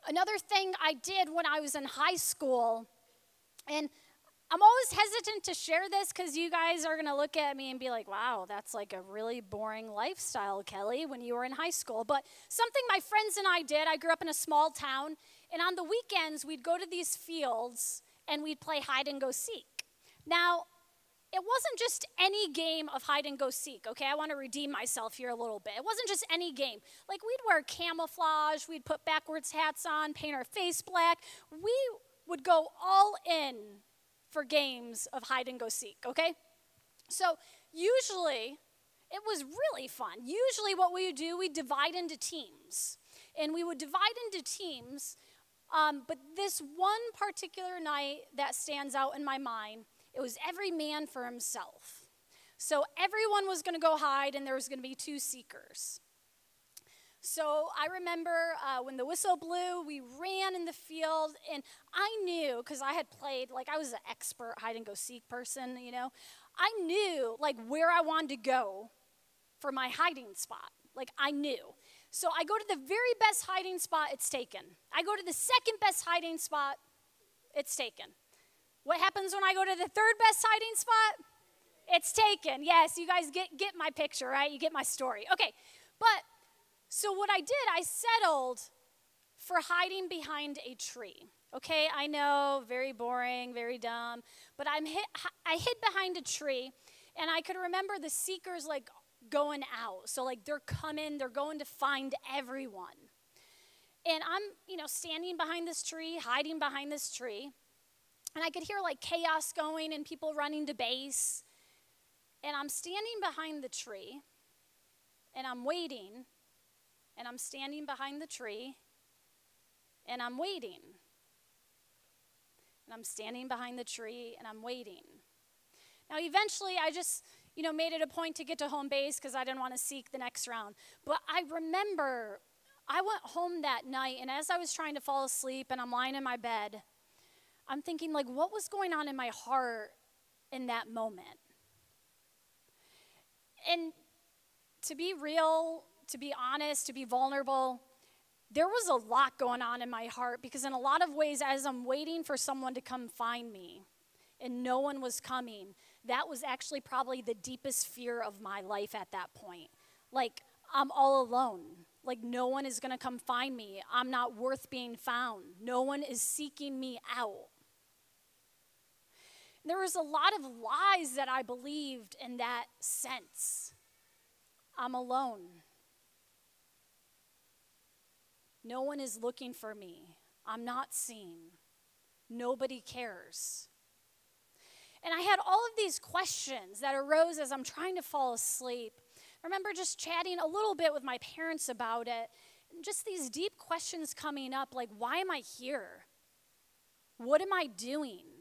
Another thing I did when I was in high school, and I'm always hesitant to share this because you guys are going to look at me and be like, wow, that's like a really boring lifestyle, Kelly, when you were in high school. But something my friends and I did, I grew up in a small town, and on the weekends, we'd go to these fields and we'd play hide and go seek. Now, it wasn't just any game of hide and go seek, okay? I want to redeem myself here a little bit. It wasn't just any game. Like, we'd wear camouflage, we'd put backwards hats on, paint our face black. We would go all in for games of hide and go seek, okay? So usually, it was really fun. Usually what we would do, we'd divide into teams. And we would divide into teams, but this one particular night that stands out in my mind, it was every man for himself. So everyone was going to go hide, and there was going to be 2 seekers. So I remember when the whistle blew, we ran in the field, and I knew, because I had played, like I was an expert hide-and-go-seek person, you know. I knew, like, where I wanted to go for my hiding spot. Like, I knew. So I go to the very best hiding spot, it's taken. I go to the second best hiding spot, it's taken. What happens when I go to the third best hiding spot? It's taken. Yes, you guys get my picture, right? You get my story. Okay, but so what I did, I settled for hiding behind a tree. Okay, I know, very boring, very dumb, but I hid behind a tree, and I could remember the seekers like going out. So like they're coming, they're going to find everyone. And I'm, standing behind this tree, hiding behind this tree. And I could hear like chaos going and people running to base. And I'm standing behind the tree, and I'm waiting, and I'm standing behind the tree, and I'm waiting. And I'm standing behind the tree, and I'm waiting. Now, eventually, I just, made it a point to get to home base because I didn't want to seek the next round. But I remember I went home that night, and as I was trying to fall asleep and I'm lying in my bed, I'm thinking, like, what was going on in my heart in that moment? And to be real, to be honest, to be vulnerable, there was a lot going on in my heart because in a lot of ways, as I'm waiting for someone to come find me and no one was coming, that was actually probably the deepest fear of my life at that point. Like, I'm all alone. Like, no one is going to come find me. I'm not worth being found. No one is seeking me out. There was a lot of lies that I believed in that sense. I'm alone. No one is looking for me. I'm not seen. Nobody cares. And I had all of these questions that arose as I'm trying to fall asleep. I remember just chatting a little bit with my parents about it. And just these deep questions coming up, like, why am I here? What am I doing?